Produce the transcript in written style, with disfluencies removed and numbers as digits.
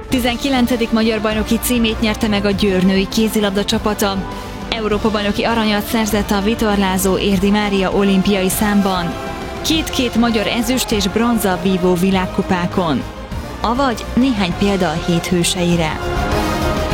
19. magyar bajnoki címét nyerte meg a Győr női kézilabda csapata. Európa-bajnoki aranyat szerzett a vitorlázó Érdi Mária olimpiai számban. Két magyar ezüst és bronza vívó világkupákon. Avagy néhány példa a hét hőseire.